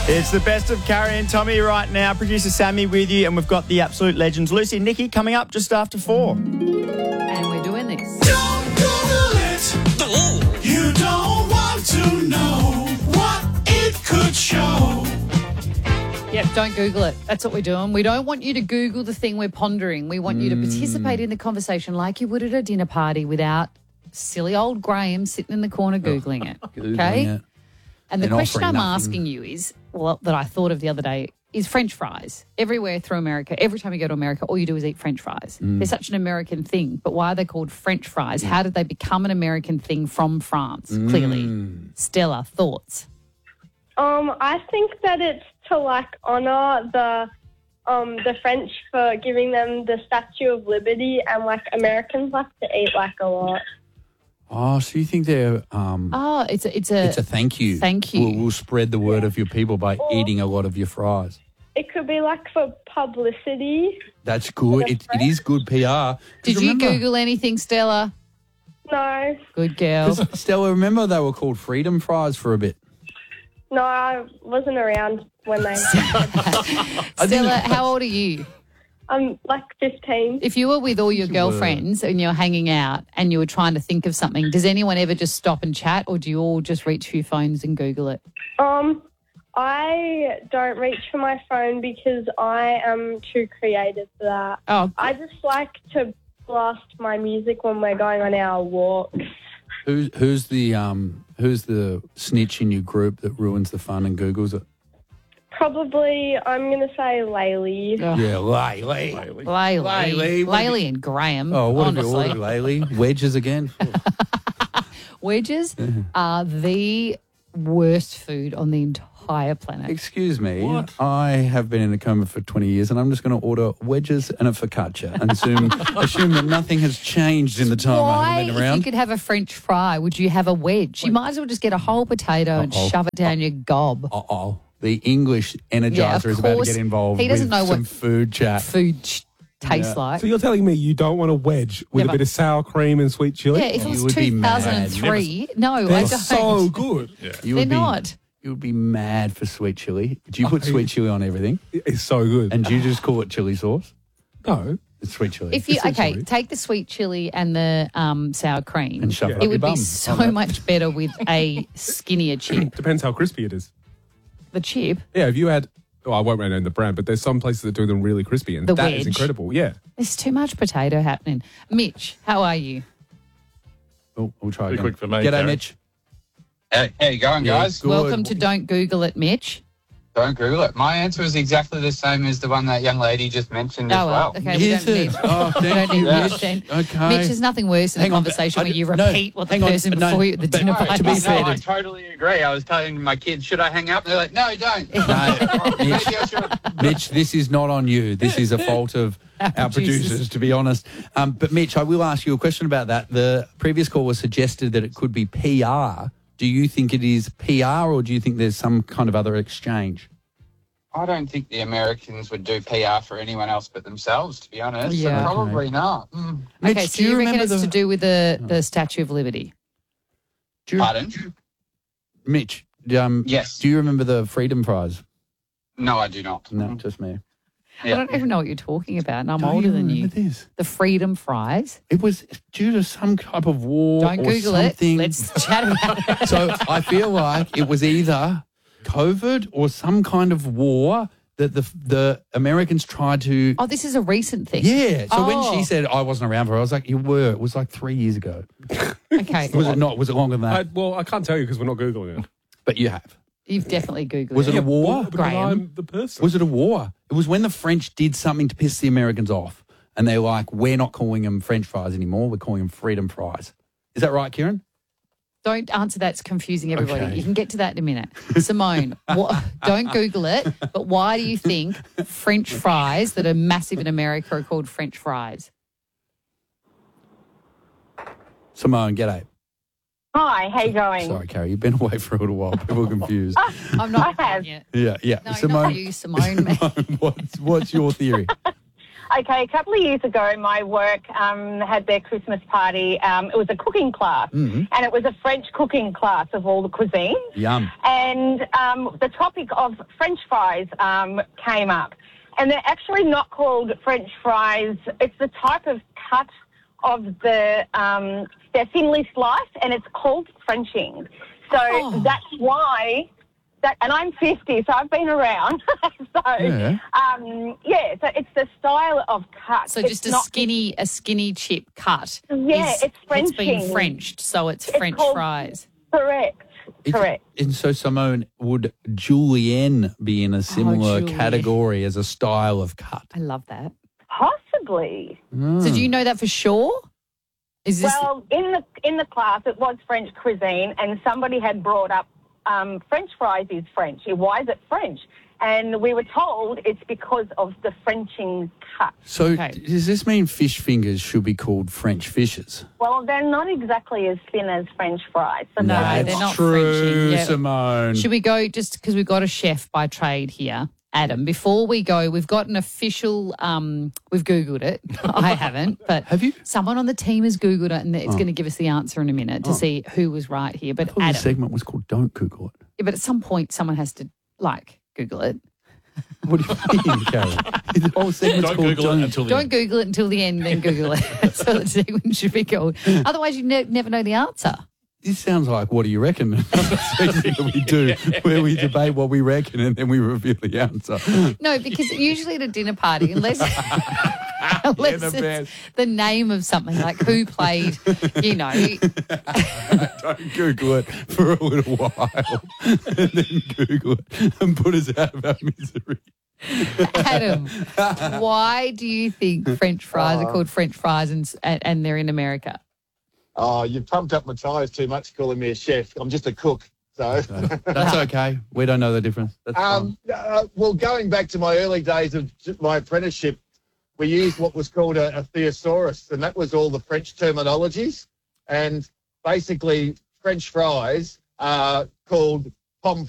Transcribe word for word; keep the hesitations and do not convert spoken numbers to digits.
It's the best of Carrie and Tommy right now. Producer Sammy with you, and we've got the absolute legends Lucy and Nikki coming up just after four. And we're doing this. Don't Google it. You don't want to know what it could show. Yep, don't Google it. That's what we're doing. We don't want you to Google the thing we're pondering. We want you to participate in the conversation like you would at a dinner party without silly old Graham sitting in the corner Googling it. Googling Okay? it. And the And question offering I'm nothing. asking you is, well, that I thought of the other day, is French fries. Everywhere through America, every time you go to America, all you do is eat French fries. Mm. They're such an American thing, but why are they called French fries? How did they become an American thing from France, clearly? Mm. Stella, thoughts? Um, I think that it's to like honour the um the French for giving them the Statue of Liberty, and like Americans like to eat like a lot. Oh, so you think they're um, Oh, it's a, it's a, it's a thank you. Thank you. We'll, we'll spread the word of your people by eating a lot of your fries. It could be like for publicity. That's good. It, it is good P R. 'Cause Did you remember- Google anything, Stella? No, Good girl. Stella, remember they were called freedom fries for a bit? no, I wasn't around when they. Stella, how old are you? I'm like fifteen. If you were with all your girlfriends and you're hanging out and you were trying to think of something, does anyone ever just stop and chat, or do you all just reach for your phones and Google it? Um, I don't reach for my phone because I am too creative for that. Oh, I just like to blast my music when we're going on our walks. Who's who's the um who's the snitch in your group that ruins the fun and Googles it? Probably, I'm going to say Laylee. oh. Yeah, Laylee. Laylee. Laylee. Laylee and Graham, Oh, what have you honestly. ordered, Laylee? Wedges again? Wedges are the worst food on the entire planet. Excuse me. What? I have been in a coma for twenty years and I'm just going to order wedges and a focaccia and assume, assume that nothing has changed in the time Why, I haven't if been around. you could have a French fry, would you have a wedge? You might as well just get a whole potato and Uh-oh. shove it down your gob. Uh-oh. The English Energizer Yeah, of is about to course. get involved He doesn't with know some what food chat. Food ch- tastes Yeah. like. So you're telling me you don't want a wedge with Yeah, a bit but- of sour cream and sweet chili? Yeah, if it You was would be two thousand three, no, I They're don't. so good. You They're would be, not. You would be mad for sweet chili. Do you put Oh, sweet chili on everything? It's so good. And do you just call it chili sauce? no, It's sweet chili. If you okay, Essentially. take the sweet chili and the um, sour cream, And shove it Yeah. up it your would bum. be so much better with a skinnier chip. depends how crispy it is. The chip, Yeah, if you had, oh, I won't name the brand, but there's some places that do them really crispy, and The that is wedge. incredible. Yeah. there's too much potato happening. Mitch, how are you? Oh, we'll try Pretty again. quick for me, G'day, Karen. Mitch. Hey, how you going, Yeah, guys? good. Welcome to Don't Google It, Mitch. Don't Google it. My answer is exactly the same as the one that young lady just mentioned Oh, as well, well. okay, we Is don't it? need, Oh, we thank don't you, need Yeah. Mitch then. Okay. Mitch, there's nothing worse than Hang a on, conversation I- where you no, repeat what the hang on, person no, before you at the but- dinner no, party to be said. No, I totally agree. I was telling my kids, should I hang up? They're like, no, don't. No, Maybe Mitch, I should. Mitch, this is not on you. This is a fault of Our our producers. producers, to be honest. Um, but, Mitch, I will ask you a question about that. The previous caller suggested that it could be P R. Do you think it is P R or do you think there's some kind of other exchange? I don't think the Americans would do P R for anyone else but themselves, to be honest. Yeah. So probably not. Mm. Mitch, Okay, so do you, you reckon remember it's the... to do with the, the Statue of Liberty? do you- Pardon? Mitch, um, Yes. do you remember the Freedom Prize? No, I do not. No, just me. I don't even know what you're talking about, and I'm Don't older you than you. remember this? The Freedom Fries. It was due to some type of war Don't or Google it. something. Let's chat about it. So I feel like it was either COVID or some kind of war that the the Americans tried to. Oh, this is a recent thing. Yeah. So when Oh. she said I wasn't around for her, I was like, you were. It was like three years ago. Okay. Was it not? Was it longer than I, that? well, I can't tell you because we're not Googling it. But you have. You've definitely Googled Was it it. a war? Because Graham. I'm the person. Was it a war? It was when the French did something to piss the Americans off. And they're like, we're not calling them French fries anymore. We're calling them freedom fries. Is that right, Kieran? Don't answer that. It's confusing everybody. Okay. You can get to that in a minute. Simone, what, don't Google it, but why do you think French fries that are massive in America are called French fries? Simone, g'day. Hi, how you going? Sorry, Carrie, you've been away for a little while. People are confused. I'm not I have. yet. Yeah, yeah. No, Simone, not you, Simone. Me. Simone, what's, what's your theory? Okay, a couple of years ago, my work um, had their Christmas party. Um, it was a cooking class, Mm-hmm. and it was a French cooking class of all the cuisines. Yum. And um, the topic of French fries um, came up. And they're actually not called French fries. It's the type of cut of the, um, they're thinly sliced, and it's called Frenching. So Oh. that's why... That, and I'm fifty, so I've been around. so, Yeah. um, yeah, so it's the style of cut. So It's just a not- skinny, a skinny chip cut. Yeah, is- it's It's been Frenching. Frenched, so it's, It's French called- fries. Correct, It- correct. And so, Simone, would julienne be in a similar julienne. category as a style of cut? I love that. Possibly. So do you know that for sure? Is this Well, in the in the class, it was French cuisine, and somebody had brought up um, French fries is French. Why is it French? And we were told it's because of the Frenching cut. So, Okay. does this mean fish fingers should be called French fishes? Well, they're not exactly as thin as French fries. So No, that's they're not true, Frenching, yeah. Simone. Should we go just because we've got a chef by trade here, Adam? Before we go, we've got an official. Um, we've Googled it. I haven't, but Have you? Someone on the team has Googled it, and it's going to give us the answer in a minute to see who was right here. But I thought the Adam, segment was called "Don't Google It." yeah, but at some point, someone has to like Google it. What do you mean, Carol? The whole segment's Don't called Google "Don't." it until the Don't end. Google it until the end, then Google it. That's what the segment should be called. Otherwise, you ne- never know the answer. This sounds like "What do you reckon?" A segment that we do where we debate what we reckon and then we reveal the answer. No, because usually at a dinner party, unless, unless the it's best. the name of something, like who played, you know, Don't Google it for a little while and then Google it and put us out of our misery. Adam, why do you think French fries are called French fries and, and, and they're in America? Oh, you've pumped up my tyres too much calling me a chef. I'm just a cook. So, That's okay. We don't know the difference. That's um, uh, well, going back to my early days of j- my apprenticeship, we used what was called a, a thesaurus, and that was all the French terminologies. And basically, French fries are called